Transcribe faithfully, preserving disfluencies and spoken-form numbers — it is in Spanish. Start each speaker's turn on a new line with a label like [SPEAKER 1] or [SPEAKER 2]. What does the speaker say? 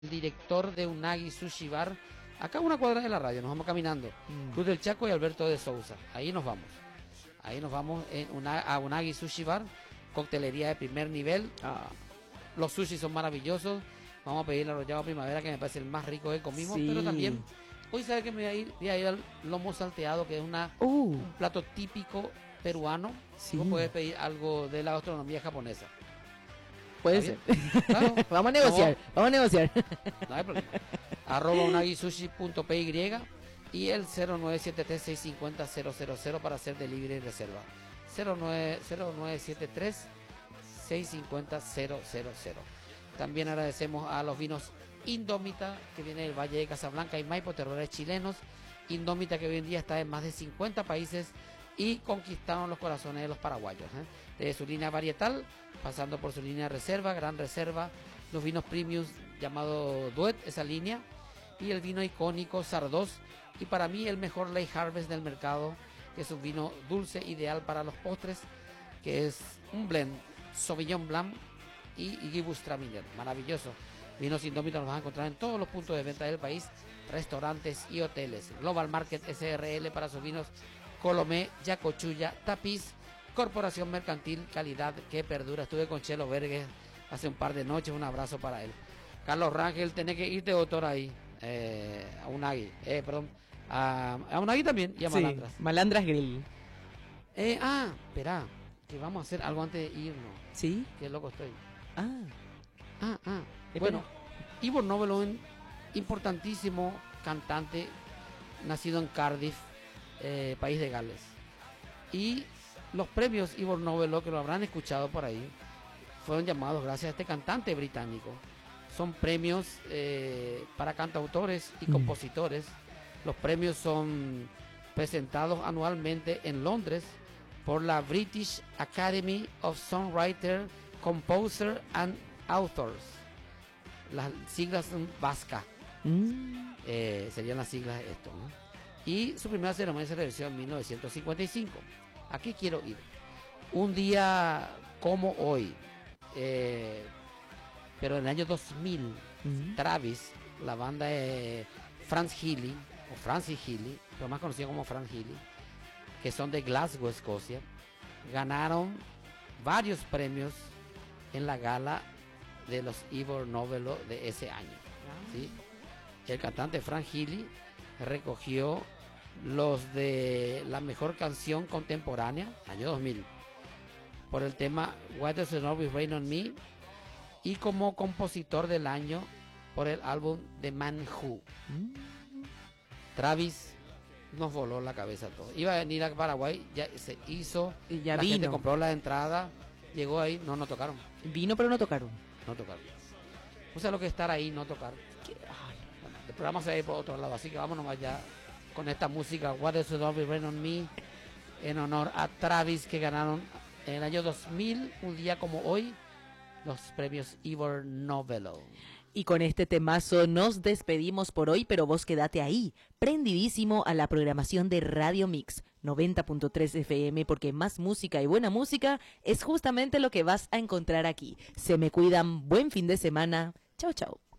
[SPEAKER 1] director de Unagi Sushi Bar, acá a una cuadra de la radio, nos vamos caminando, mm. Cruz del Chaco y Alberto de Sousa, ahí nos vamos, ahí nos vamos en una, a Unagi Sushi Bar, coctelería de primer nivel, ah. Los sushis son maravillosos, vamos a pedir el arrollado primavera que me parece el más rico que comimos, sí. Pero también, hoy sabe que me voy a ir, voy a ir al lomo salteado, que es una, uh. un plato típico peruano, sí. Vos podés pedir algo de la gastronomía japonesa.
[SPEAKER 2] Puede ser. Claro. Vamos a negociar, no, vamos a negociar.
[SPEAKER 1] No hay problema. Arroba unagisushi punto p y y el cero nueve siete tres, seis cinco cero, cero cero cero para hacer delivery y reserva. cero nueve siete tres, seis cinco cero, cero cero cero. También agradecemos a los vinos Indómita, que viene del Valle de Casablanca y Maipo, terroristas chilenos. Indómita, que hoy en día está en más de cincuenta países y conquistaron los corazones de los paraguayos, ¿eh? Desde su línea varietal, pasando por su línea reserva, gran reserva, los vinos premiums llamado Duet, esa línea, y el vino icónico Sardos, y para mí el mejor Late Harvest del mercado, que es un vino dulce, ideal para los postres, que es un blend Sauvignon Blanc y, y Gewürztraminer, maravilloso. Vinos Indómitos los vas a encontrar en todos los puntos de venta del país, restaurantes y hoteles. Global Market S R L para sus vinos Colomé, Yacochulla, Tapiz, Corporación Mercantil, calidad que perdura. Estuve con Chelo Verges hace un par de noches, un abrazo para él. Carlos Rangel, tenés que irte doctor ahí, eh, a Unagi, eh, perdón, a, a Unagi también y a Malandras.
[SPEAKER 2] Sí, Malandras Grill.
[SPEAKER 1] Eh, ah, espera, que vamos a hacer algo antes de irnos.
[SPEAKER 2] ¿Sí?
[SPEAKER 1] Qué loco estoy.
[SPEAKER 2] Ah.
[SPEAKER 1] Ah, ah. Bueno, Ivor Novello, importantísimo cantante, nacido en Cardiff, eh, país de Gales. Y los premios Ivor Novello, que lo habrán escuchado por ahí, fueron llamados gracias a este cantante británico. Son premios eh, para cantautores y mm. compositores. Los premios son presentados anualmente en Londres por la British Academy of Songwriter, Composer and Authors. Las siglas son vasca. Mm. Eh, serían las siglas de esto, ¿no? Y su primera ceremonia se realizó en mil novecientos cincuenta y cinco. ¿A qué quiero ir? Un día como hoy, eh, pero en el año dos mil, uh-huh. Travis, la banda de Franz Healy, o Francis Healy, pero más conocido como Franz Healy, que son de Glasgow, Escocia, ganaron varios premios en la gala de los Ivor Novello de ese año. Uh-huh. ¿Sí? El cantante Franz Healy recogió los de la mejor canción contemporánea, año dos mil, por el tema Why Does It Always Rain on Me, y como compositor del año por el álbum The Man Who. Mm. Travis nos voló la cabeza todo. Iba a venir a Paraguay, ya se hizo,
[SPEAKER 2] y ya
[SPEAKER 1] la
[SPEAKER 2] vino.
[SPEAKER 1] Gente compró la entrada, llegó ahí, no, no tocaron.
[SPEAKER 2] Vino pero no tocaron.
[SPEAKER 1] No tocaron. O sea, lo que es estar ahí, no tocar. Ay, bueno, el programa se va a ir por otro lado, así que vámonos allá con esta música What Does It Always Rain on Me, en honor a Travis, que ganaron en el año dos mil, un día como hoy, los premios Ivor Novello.
[SPEAKER 2] Y con este temazo nos despedimos por hoy, pero vos quedate ahí, prendidísimo a la programación de Radio Mix noventa punto tres F M, porque más música y buena música es justamente lo que vas a encontrar aquí. Se me cuidan, buen fin de semana. Chau, chau.